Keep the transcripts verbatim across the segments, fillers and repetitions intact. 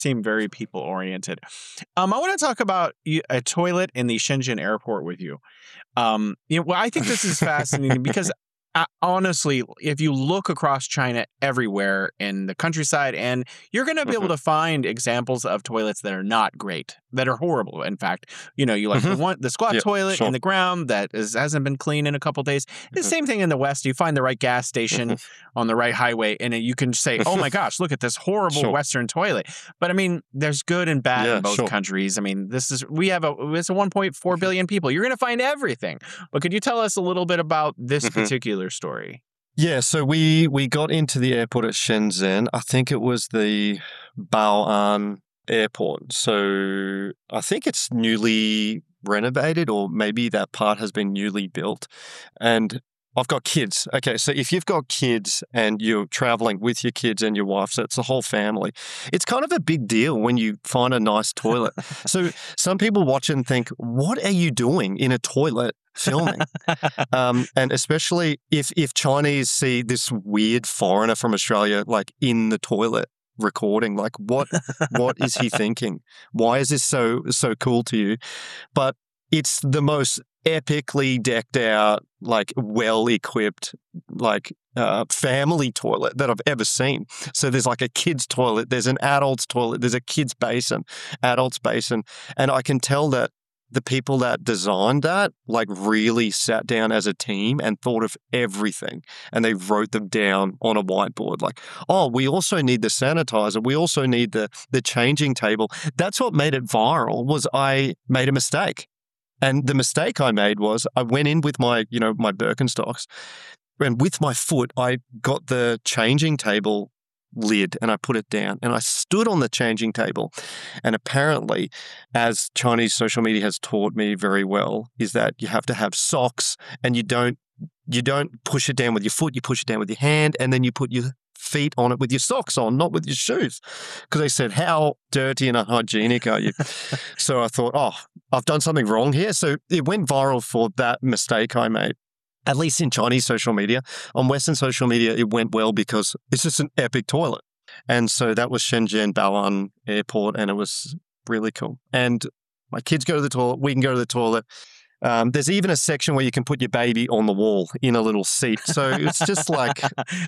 seem very people oriented. Um, I want to talk about y- a toilet in the Shenzhen airport with you. Um, you know, well, I think this is fascinating because uh, honestly, if you look across China everywhere in the countryside, and you're going to be able hmm to find examples of toilets that are not great, that are horrible. In fact, you know, you like hmm the one, the squat Yeah, toilet in sure. the ground that is, hasn't been cleaned in a couple days. The hmm same thing in the West. You find the right gas station on the right highway, and you can say, "Oh my gosh, look at this horrible Sure. Western toilet." But I mean, there's good and bad in Yeah, both sure. countries. I mean, this is we have a it's a one point four billion people. You're going to find everything. But could you tell us a little bit about this hmm particular story? Yeah, so we we got into the airport at Shenzhen. I think it was the Bao'an airport. So I think it's newly renovated, or maybe that part has been newly built. And I've got kids. Okay, so if you've got kids and you're traveling with your kids and your wife, so it's the whole family, it's kind of a big deal when you find a nice toilet. So some people watch it and think, what are you doing in a toilet filming? Um, and especially if if Chinese see this weird foreigner from Australia like in the toilet recording, like what what is he thinking? Why is this so so cool to you? But it's the most epically decked out, like well equipped, like uh, family toilet that I've ever seen. So there's like a kid's toilet, there's an adult's toilet, there's a kid's basin, adult's basin, and I can tell that the people that designed that like really sat down as a team and thought of everything, and they wrote them down on a whiteboard like, oh, we also need the sanitizer, we also need the the changing table. That's what made it viral. Was I made a mistake, and the mistake I made was I went in with my, you know, my Birkenstocks, and with my foot I got the changing table lid and I put it down and I stood on the changing table. And apparently, as Chinese social media has taught me very well, is that you have to have socks, and you don't you don't push it down with your foot, you push it down with your hand, and then you put your feet on it with your socks on, not with your shoes. Because they said, how dirty and unhygienic are you? So I thought, oh, I've done something wrong here. So it went viral for that mistake I made. At least in Chinese social media. On Western social media, it went well because it's just an epic toilet. And so that was Shenzhen Bao'an Airport, and it was really cool. And my kids go to the toilet, we can go to the toilet. Um, there's even a section where you can put your baby on the wall in a little seat. So it's just like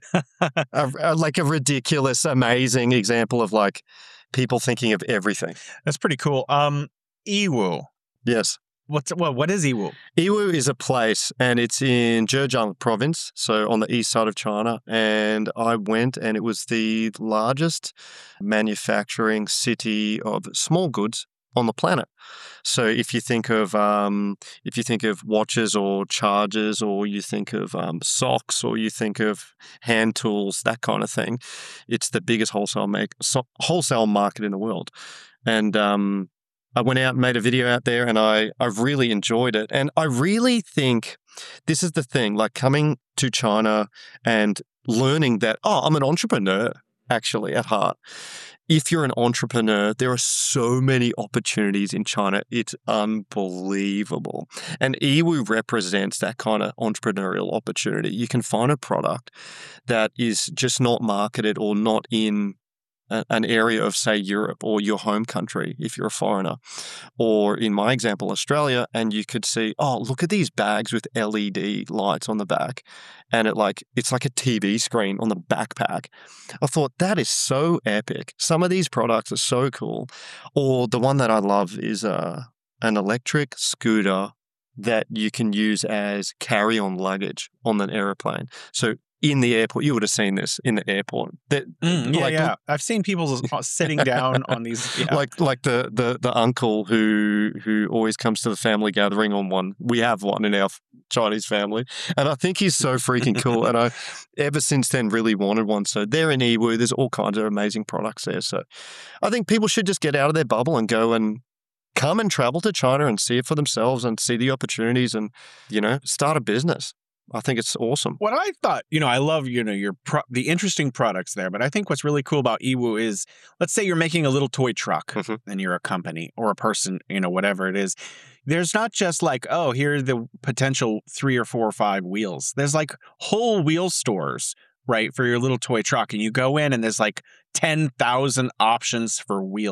a, a, like a ridiculous, amazing example of like people thinking of everything. That's pretty cool. Um, Yiwu. Yes. What's what? What is Yiwu? Yiwu is a place, and it's in Zhejiang province, so on the east side of China. And I went, and it was the largest manufacturing city of small goods on the planet. So if you think of um, if you think of watches or chargers, or you think of um, socks, or you think of hand tools, that kind of thing, it's the biggest wholesale make so, wholesale market in the world. And um, I went out and made a video out there, and I, I really enjoyed it. And I really think this is the thing, like coming to China and learning that, oh, I'm an entrepreneur actually at heart. If you're an entrepreneur, there are so many opportunities in China. It's unbelievable. And Yiwu represents that kind of entrepreneurial opportunity. You can find a product that is just not marketed or not in an area of, say, Europe or your home country if you're a foreigner, or in my example, Australia, and you could see, oh, look at these bags with L E D lights on the back, and it like it's like a T V screen on the backpack. I thought that is so epic. Some of these products are so cool. Or the one that I love is uh, an electric scooter that you can use as carry-on luggage on an aeroplane. So in the airport, you would have seen this in the airport. That, Mm, yeah, like, yeah. I've seen people sitting down on these. Yeah. like like the, the the uncle who who always comes to the family gathering on one. We have one in our Chinese family, and I think he's so freaking cool. And I, ever since then, really wanted one. So they're in Yiwu. There's all kinds of amazing products there. So I think people should just get out of their bubble and go and come and travel to China and see it for themselves and see the opportunities and, you know, start a business. I think it's awesome. What I thought, you know, I love, you know, your pro- the interesting products there, but I think what's really cool about Yiwu is, let's say you're making a little toy truck Mhm. and you're a company or a person, you know, whatever it is. There's not just like, oh, here are the potential three or four or five wheels. There's like whole wheel stores, right, for your little toy truck. And you go in and there's like ten thousand options for wheel